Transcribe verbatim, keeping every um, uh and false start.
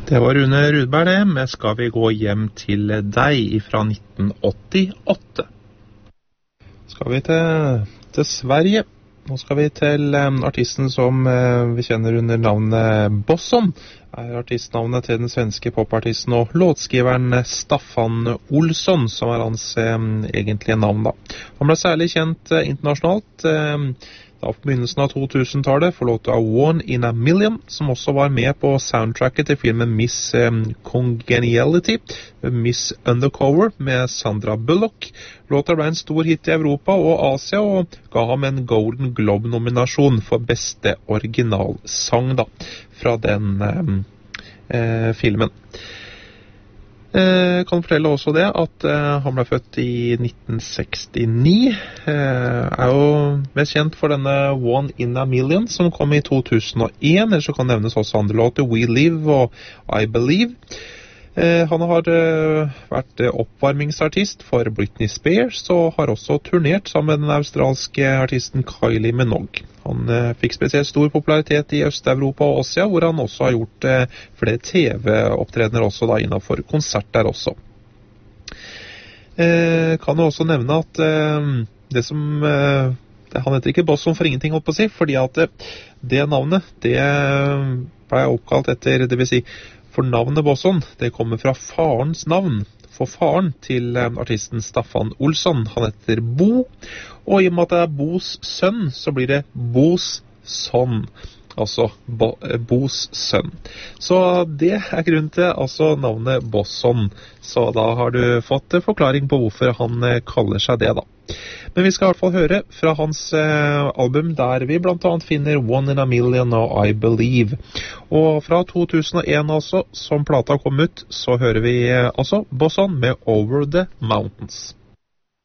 Det var Rune Rudberg det, men skal vi gå hjem til deg fra nitten åttiåtte. Skal vi til, til Sverige. Nå skal vi til um, artisten som uh, vi kjenner under navnet Bosson. Er artistnavnet til den svenske popartisten og låtskriveren Staffan Olsson, som er hans um, egentlige navn da. Han ble særlig kjent uh, internasjonalt um, da på begynnelsen av to-tusen-tallet for låta One in a Million, som også var med på soundtracket til filmen Miss um, Congeniality, Miss Undercover med Sandra Bullock. Låta ble en stor hit i Europa og Asia og ga ham en Golden Globe-nominasjon for beste originalsang da, fra den um, eh, filmen. Jeg kan fortelle også det at uh, han ble født i nitten sekstini, uh, er jo mest kjent for denne One in a Million som kom i to tusen og en, eller så kan nevnes også andre låter, We Live og I Believe. Uh, han har uh, vært uh, oppvarmingsartist for Britney Spears og har også turnert sammen med den australske artisten Kylie Minogue. Han uh, fikk spesielt stor popularitet i Øst-Europa og Asia, hvor han også har gjort uh, flere T V-opptredener også da innenfor konserter også. Uh, kan jo også nevne at uh, det som uh, det, han heter ikke Bosson for ingenting, holdt på å si, fordi at uh, det navnet, det ble oppkalt etter, det vil si, for navnet Bosson, det kommer fra farens navn. For faren til uh, artisten Staffan Olsson, han heter Bo, og i og med at det er Bos sønn, så blir det Bos son, altså Bo, uh, Bos sønn. Så det er grunnen til altså navnet Bosson, så da har du fått uh, forklaring på hvorfor han uh, kaller seg det da. Men vi skal i hvert fall høre fra hans uh, album, der vi blant annet finner One in a Million og I Believe. Og fra to tusen og en altså, som plata kom ut, så hører vi uh, altså Bosson med Over the Mountains.